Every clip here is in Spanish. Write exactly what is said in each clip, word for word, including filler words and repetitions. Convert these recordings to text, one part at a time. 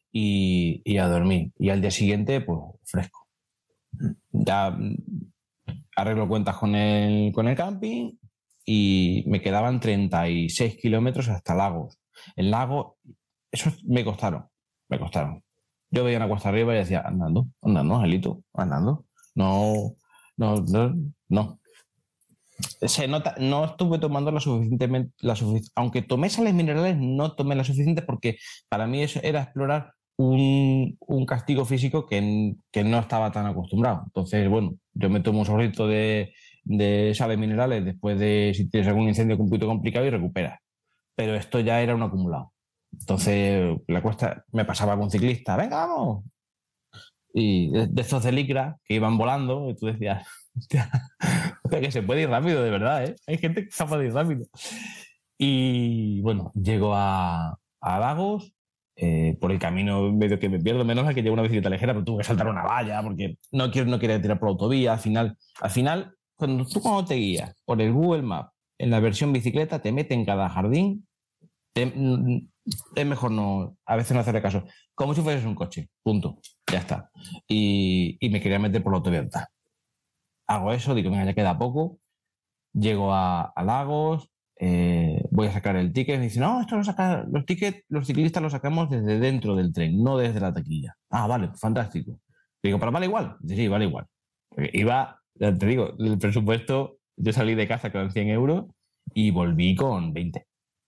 y, y a dormir. Y al día siguiente, pues fresco. Ya arreglo cuentas con el, con el camping y me quedaban treinta y seis kilómetros hasta Lagos. El lago, esos me costaron, me costaron. Yo veía una cuesta arriba y decía, andando, andando, Angelito, andando. No, no, no, no. Se nota, no estuve tomando la suficientemente, la sufic- aunque tomé sales minerales, no tomé la suficiente porque para mí eso era explorar un, un castigo físico que, que no estaba tan acostumbrado. Entonces, bueno, yo me tomo un sorbito de, de sales minerales después de si tienes algún incendio un poquito complicado y recuperas. Pero esto ya era un acumulado. Entonces, la cuesta me pasaba con un ciclista, venga, vamos. Y de, de estos de licra que iban volando, y tú decías, hostia, hostia, que se puede ir rápido, de verdad, ¿eh? Hay gente que es capaz de ir rápido. Y bueno, llego a, a Lagos, eh, por el camino medio que me pierdo, menos al que llevo una bicicleta ligera, pero tuve que saltar una valla porque no quiero, no quería tirar por autovía. Al final, al final, cuando tú cuando te guías por el Google Maps en la versión bicicleta, te mete en cada jardín, te, es mejor no, a veces no hacerle caso. Como si fueses un coche, punto, ya está. Y, y me quería meter por la autovía. Hago eso, digo, mira, ya queda poco. Llego a, a Lagos, eh, voy a sacar el ticket. Me dice, no, esto lo saca, los tickets, los ciclistas los sacamos desde dentro del tren, no desde la taquilla. Ah, vale, fantástico. Digo, pero vale igual. Dice, sí, vale igual. Porque iba, ya te digo, el presupuesto, yo salí de casa con cien euros y volví con veinte.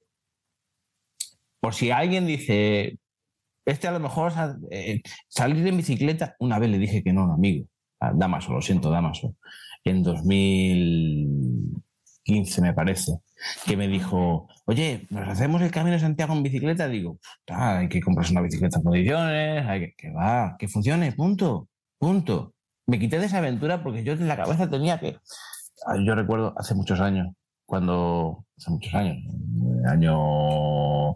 Por si alguien dice, este a lo mejor eh, salir en bicicleta, una vez le dije que no, amigo. A Damaso, lo siento, Damaso. En dos mil quince me parece, que me dijo, oye, ¿nos hacemos el Camino de Santiago en bicicleta? Digo, ah, hay que comprarse una bicicleta en condiciones, hay que, que va, que funcione, punto, punto. Me quité de esa aventura porque yo en la cabeza tenía que... Yo recuerdo hace muchos años, cuando... Hace muchos años, año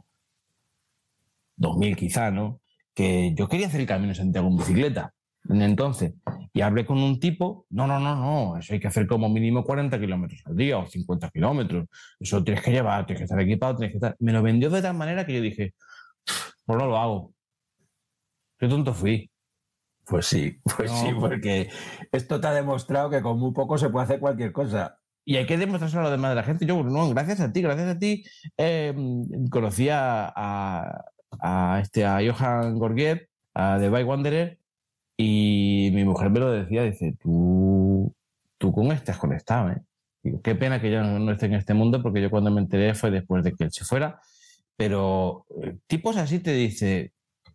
dos mil quizá, ¿no? Que yo quería hacer el Camino de Santiago en bicicleta. Entonces, y hablé con un tipo, no, no, no, no, eso hay que hacer como mínimo cuarenta kilómetros al día o cincuenta kilómetros. Eso tienes que llevar, tienes que estar equipado, tienes que estar... Me lo vendió de tal manera que yo dije, pues no lo hago. Qué tonto fui. Pues sí, pues No, sí, porque esto te ha demostrado que con muy poco se puede hacer cualquier cosa. y hay que demostrárselo a los demás de la gente. Yo, no, gracias a ti, gracias a ti, eh, conocí a, a, a, este, a Johan Gorget, a The Bike Wanderer, y mi mujer me lo decía, dice, tú, tú con este has conectado, ¿eh? Digo, qué pena que yo no, no esté en este mundo, porque yo cuando me enteré fue después de que él se fuera, pero eh, tipos así te dice,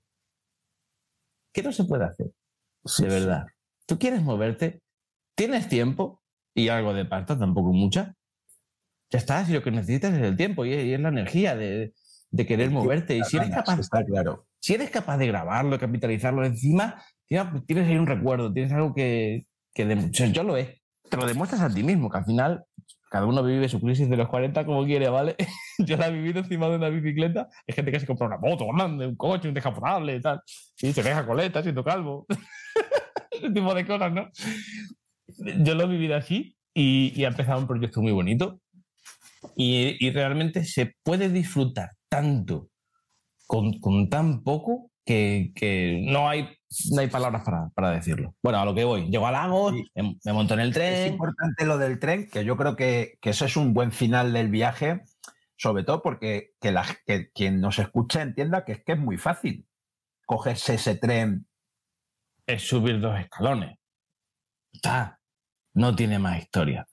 ¿qué no se puede hacer? Sí, De verdad. sí. ¿Tú quieres moverte? ¿Tienes tiempo? Y algo de pasta, tampoco mucha. Ya está, si lo que necesitas es el tiempo y es, y es la energía de, de querer El tiempo moverte. y Y las si eres ganas, capaz, está claro. si eres capaz de grabarlo, capitalizarlo encima, tienes, tienes ahí un recuerdo, tienes algo que, que de, yo lo es. Te lo demuestras a ti mismo, que al final cada uno vive su crisis de los cuarenta como quiere, ¿vale? Yo la he vivido encima de una bicicleta. Hay gente que se compra una moto grande, un coche, un descapotable y tal. Y se deja coleta, siendo calvo. Ese tipo de cosas, ¿no? Yo lo he vivido así y, y ha empezado un proyecto muy bonito. Y, y realmente se puede disfrutar tanto con, con tan poco que, que no, hay, no hay palabras para, para decirlo. Bueno, a lo que voy. Llego a Lagos, Sí. me, me monto en el Es tren. importante lo del tren, que yo creo que, que eso es un buen final del viaje, sobre todo porque que, la, que quien nos escucha entienda que es que es muy fácil cogerse ese tren. Es subir dos escalones. Está. No tiene más historia.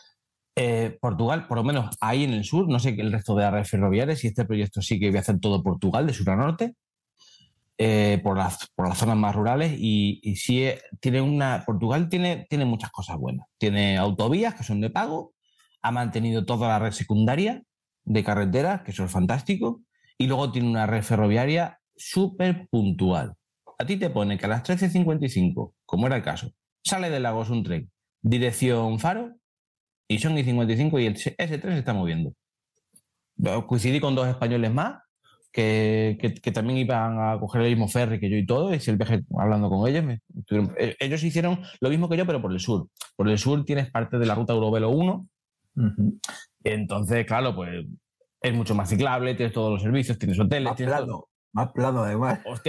Eh, Portugal, por lo menos ahí en el sur, no sé qué el resto de las redes ferroviarias, si este proyecto sí que voy a hacer todo Portugal, de sur a norte, eh, por, las, por las zonas más rurales, y, y sí eh, tiene una. Portugal tiene, tiene muchas cosas buenas. Tiene autovías que son de pago, ha mantenido toda la red secundaria de carreteras, que eso es fantástico, y luego tiene una red ferroviaria súper puntual. A ti te pone que a las trece cincuenta y cinco, como era el caso, sale de Lagos un tren, dirección Faro, y son y cincuenta y cinco y el, ese tren se está moviendo. Coincidí con dos españoles más que, que, que también iban a coger el mismo ferry que yo y todo, y el viaje hablando con ellos. Me, ellos hicieron lo mismo que yo, pero por el sur. Por el sur tienes parte de la ruta Eurovelo uno. Uh-huh. Entonces, claro, pues es mucho más ciclable, tienes todos los servicios, tienes hoteles. Más tienes plano, todo. más plano además. Hostia,